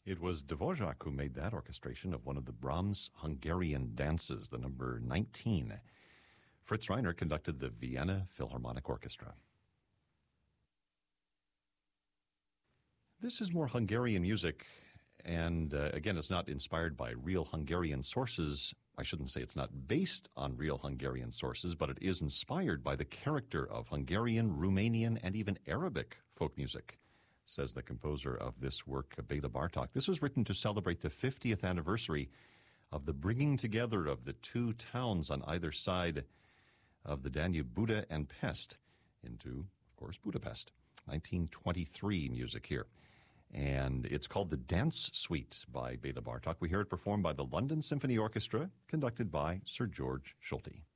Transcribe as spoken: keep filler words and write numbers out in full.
It was Dvorak who made that orchestration of one of the Brahms Hungarian dances, the number nineteen. Fritz Reiner conducted the Vienna Philharmonic Orchestra. This is more Hungarian music, and uh, again, it's not inspired by real Hungarian sources. I shouldn't say it's not based on real Hungarian sources, but it is inspired by the character of Hungarian, Romanian, and even Arabic folk music, says the composer of this work, Bela Bartok. This was written to celebrate the fiftieth anniversary of the bringing together of the two towns on either side of the Danube, Buda and Pest, into, of course, Budapest. nineteen twenty-three music here. And it's called the Dance Suite by Bela Bartok. We hear it performed by the London Symphony Orchestra, conducted by Sir George Solti.